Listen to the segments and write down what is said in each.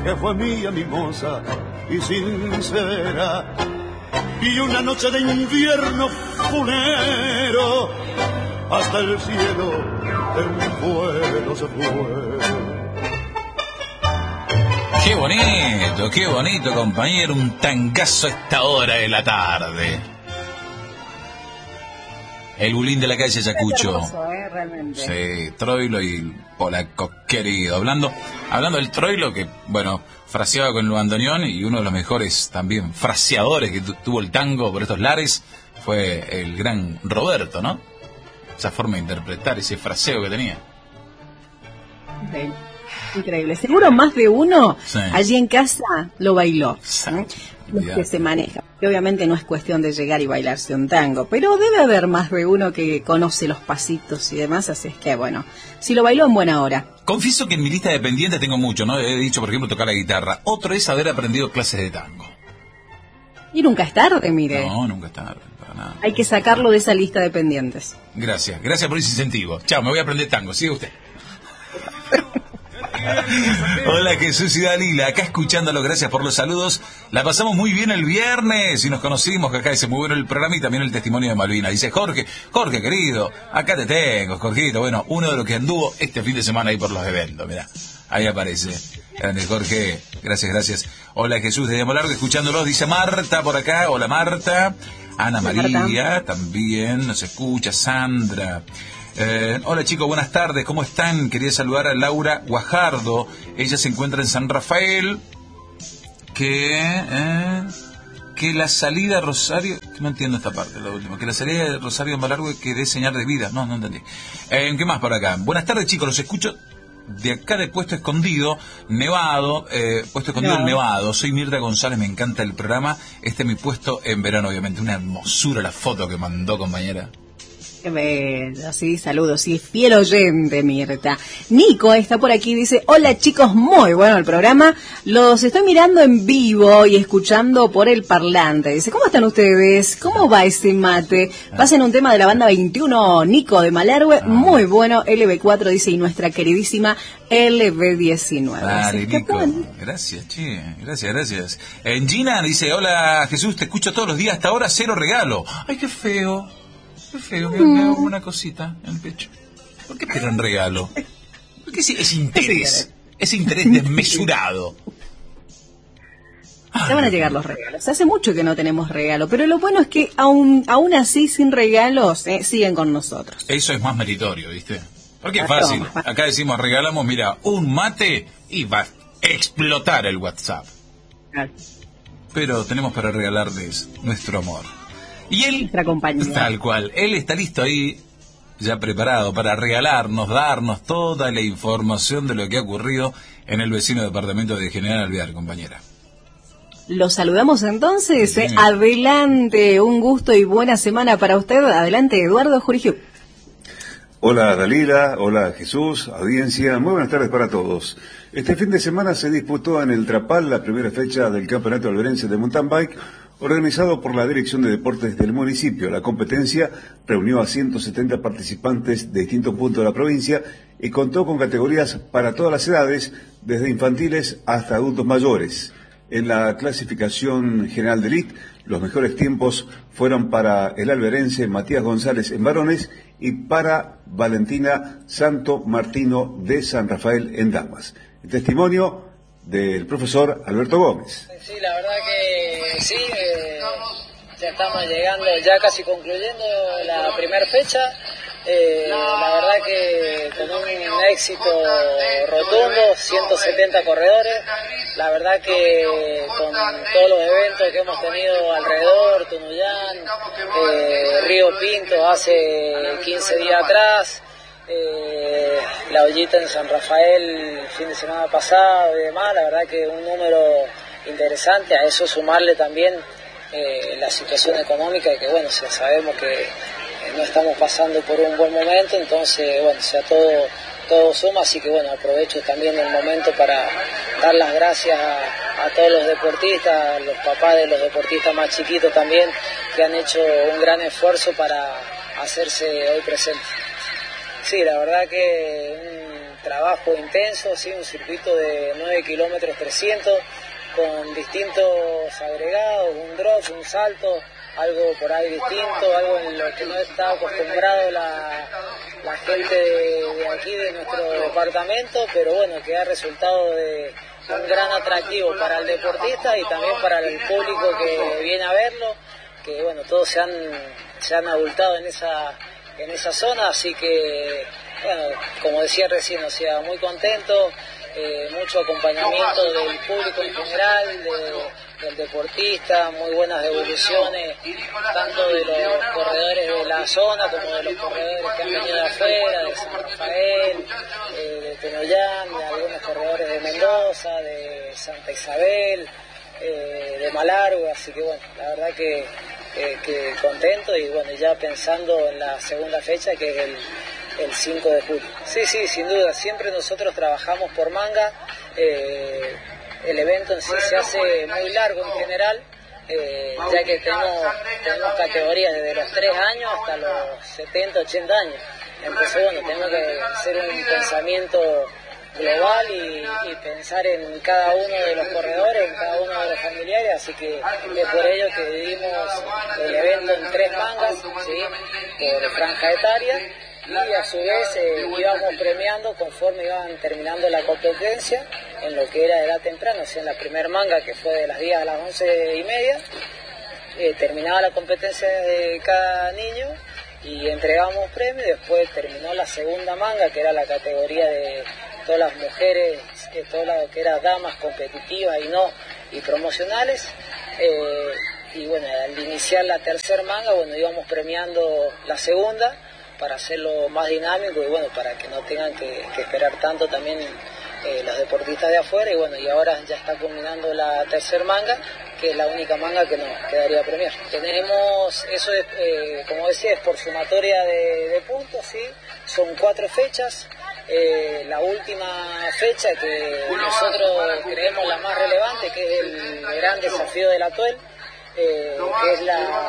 que fue mía mimosa y sincera, y una noche de invierno funero hasta el cielo de un vuelo se fue. Qué bonito, compañero, un tangazo a esta hora de la tarde. El bulín de la calle Ayacucho. Hermoso, realmente. Sí, Troilo y Polaco querido. Hablando del Troilo, que, bueno, fraseaba con el bandoneón, y uno de los mejores también fraseadores que tuvo el tango por estos lares fue el gran Roberto, ¿no? Esa forma de interpretar, ese fraseo que tenía. Sí. Increíble. Seguro más de uno Sí. allí en casa lo bailó. Exacto. Los que se maneja. Que obviamente no es cuestión de llegar y bailarse un tango, pero debe haber más de uno que conoce los pasitos y demás, así es que bueno, si lo bailó en buena hora. Confieso que en mi lista de pendientes tengo mucho, ¿no? He dicho, por ejemplo, tocar la guitarra. Otro es haber aprendido clases de tango. Y nunca es tarde, mire. No, nunca es tarde, para nada. Hay que sacarlo de esa lista de pendientes. Gracias por ese incentivo. Chao, me voy a aprender tango, sigue usted. Hola Jesús y Dalila, acá escuchándolo, gracias por los saludos. La pasamos muy bien el viernes y nos conocimos, que acá dice muy bueno el programa y también el testimonio de Malvina. Dice Jorge querido, acá te tengo, Jorgito. Bueno, uno de los que anduvo este fin de semana ahí por los eventos, mirá, ahí aparece. Grande Jorge, gracias. Hola Jesús, desde Molargo, escuchándolos, dice Marta por acá. Hola Marta. Ana María también nos escucha, Sandra. Hola chicos, buenas tardes, ¿cómo están? Quería saludar a Laura Guajardo, ella se encuentra en San Rafael, que la salida a Rosario, que no entiendo esta parte, la última, que la salida de Rosario en Malargüe que dé señal de vida, no entendí. ¿Qué más por acá? Buenas tardes chicos, los escucho de acá de Puesto Escondido, Nevado, Puesto Escondido el Nevado. Soy Mirta González, me encanta el programa, este es mi puesto en verano, obviamente, una hermosura la foto que mandó, compañera. Qué bello, sí, saludos, sí, fiel oyente, Mirta. Nico está por aquí, dice, hola chicos, muy bueno el programa, los estoy mirando en vivo y escuchando por el parlante. Dice, ¿cómo están ustedes? ¿Cómo va ese mate? Pasen un tema de la banda 21, Nico de Malargüe, muy bueno, LB4 dice, y nuestra queridísima LB19. Dale, Nico, gracias, che, gracias. Gina dice, hola Jesús, te escucho todos los días, hasta ahora 0 regalo. Ay, qué feo. Qué feo, me hago una cosita en el pecho. ¿Por qué esperan regalo? Porque es interés desmesurado. Ya van a llegar los regalos. Hace mucho que no tenemos regalo, pero lo bueno es que aún así, sin regalos, siguen con nosotros. Eso es más meritorio, ¿viste? Porque es fácil. Acá decimos, regalamos, mira, un mate y va a explotar el WhatsApp. Pero tenemos para regalarles nuestro amor. Y él, nuestra compañía. Tal cual, él está listo ahí, ya preparado para regalarnos, darnos toda la información de lo que ha ocurrido en el vecino departamento de General Alvear, compañera. Los saludamos entonces. Sí. Adelante, un gusto y buena semana para usted. Adelante, Eduardo Jurigiu. Hola Dalila, hola Jesús, audiencia, muy buenas tardes para todos. Este fin de semana se disputó en el Trapal la primera fecha del Campeonato Alverense de Mountain Bike, organizado por la Dirección de Deportes del municipio. La competencia reunió a 170 participantes de distintos puntos de la provincia y contó con categorías para todas las edades, desde infantiles hasta adultos mayores. En la clasificación general de elite, los mejores tiempos fueron para el alverense Matías González en varones y para Valentina Santo Martino de San Rafael en damas. El testimonio del profesor Alberto Gómez. Sí, la verdad que sí, ya estamos llegando, ya casi concluyendo la primera fecha. La verdad que con un éxito rotundo, 170 corredores, la verdad que con todos los eventos que hemos tenido alrededor, Tunuyán, Río Pinto hace 15 días atrás, la ollita en San Rafael el fin de semana pasado y demás, la verdad que un número interesante, a eso sumarle también la situación económica, que bueno, ya sabemos que no estamos pasando por un buen momento, entonces bueno, sea todo suma, así que bueno, aprovecho también el momento para dar las gracias a todos los deportistas, los papás de los deportistas más chiquitos también, que han hecho un gran esfuerzo para hacerse hoy presentes. Sí, la verdad que un trabajo intenso, ¿sí? Un circuito de 9 kilómetros 300 con distintos agregados, un drop, un salto, algo por ahí distinto, algo en lo que no está acostumbrado la gente de aquí, de nuestro departamento, pero bueno, que ha resultado de un gran atractivo para el deportista y también para el público que viene a verlo, que bueno, todos se han abultado en esa zona, así que bueno, como decía recién, o sea, muy contento, mucho acompañamiento del público en general, del deportista, muy buenas devoluciones, tanto de los corredores de la zona como de los corredores que han venido de afuera, de San Rafael, de Tenoyán, de algunos corredores de Mendoza, de Santa Isabel, de Malargüe, así que bueno, la verdad que contento y bueno, ya pensando en la segunda fecha que es el 5 de julio. Sí, sin duda, siempre nosotros trabajamos por manga, el evento en sí se hace muy largo en general, ya que tenemos categorías desde los 3 años hasta los 70, 80 años. Entonces bueno, tenemos que hacer un pensamiento global y pensar en cada uno de los corredores, en cada uno de los familiares, así que es por ello que dividimos el evento en 3 mangas, ¿sí? Por franja etaria, y a su vez íbamos premiando conforme iban terminando la competencia en lo que era edad temprana, o sea, en la primer manga, que fue de las 10 a las 11:30, terminaba la competencia de cada niño y entregamos premios. Después terminó la segunda manga, que era la categoría de todas las mujeres, todo lo que era damas competitivas y promocionales, y bueno, al iniciar la tercer manga, bueno, íbamos premiando la segunda para hacerlo más dinámico y bueno, para que no tengan que esperar tanto también los deportistas de afuera, y bueno, y ahora ya está culminando la tercer manga, que es la única manga que nos quedaría premiar. Tenemos, eso es, como decía, es por sumatoria de puntos, ¿sí? Son 4 fechas. La última fecha que nosotros creemos la más relevante, que es el gran desafío del Atuel, que es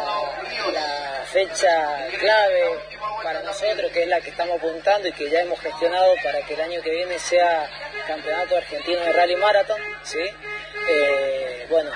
la fecha clave para nosotros, que es la que estamos apuntando y que ya hemos gestionado para que el año que viene sea Campeonato Argentino de Rally Marathon, ¿sí? Bueno,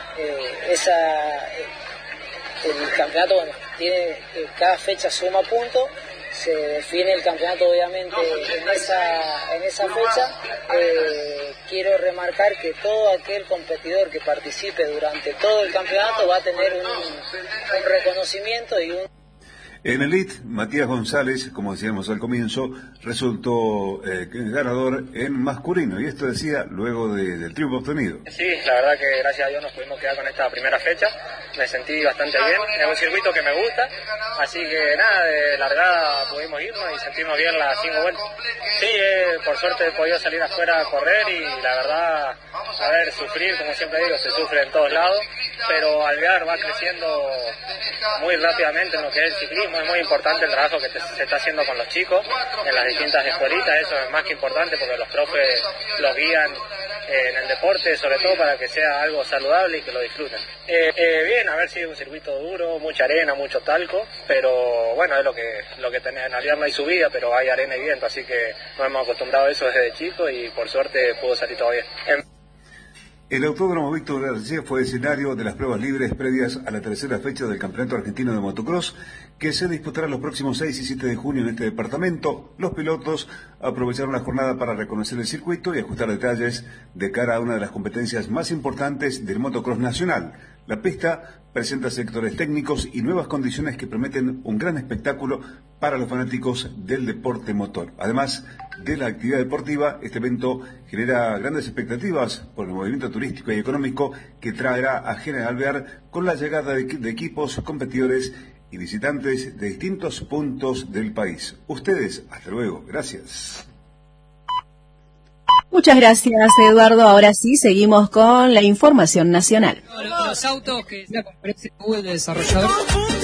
el campeonato, bueno, tiene, cada fecha suma puntos, se define el campeonato obviamente en esa fecha. Quiero remarcar que todo aquel competidor que participe durante todo el campeonato va a tener un reconocimiento y un... En Elite, Matías González, como decíamos al comienzo, resultó ganador en masculino, y esto decía luego del triunfo obtenido. Sí, la verdad que gracias a Dios nos pudimos quedar con esta primera fecha, me sentí bastante bien, es un circuito que me gusta, así que nada, de largada pudimos irnos y sentimos bien las 5 vueltas. Sí, por suerte he podido salir afuera a correr y la verdad, a ver, sufrir, como siempre digo, se sufre en todos lados, pero Alvear va creciendo muy rápidamente en lo que es el ciclismo. Es muy importante el trabajo que se está haciendo con los chicos en las distintas escuelitas, eso es más que importante porque los profes los guían en el deporte, sobre todo para que sea algo saludable y que lo disfruten. Bien, a ver si es un circuito duro, mucha arena, mucho talco, pero bueno, es lo que tenés. En Alvear no hay subida, pero hay arena y viento, así que nos hemos acostumbrado a eso desde chico y por suerte pudo salir todo bien. El Autódromo Víctor García fue escenario de las pruebas libres previas a la tercera fecha del Campeonato Argentino de Motocross, que se disputará los próximos 6 y 7 de junio en este departamento. Los pilotos aprovecharon la jornada para reconocer el circuito y ajustar detalles de cara a una de las competencias más importantes del motocross nacional. La pista presenta sectores técnicos y nuevas condiciones que prometen un gran espectáculo para los fanáticos del deporte motor. Además de la actividad deportiva, este evento genera grandes expectativas por el movimiento turístico y económico que traerá a General Alvear con la llegada de equipos, competidores y visitantes de distintos puntos del país. Ustedes, hasta luego. Gracias. Muchas gracias, Eduardo. Ahora sí, seguimos con la información nacional. Los autos que la conferencia Google de desarrolladores.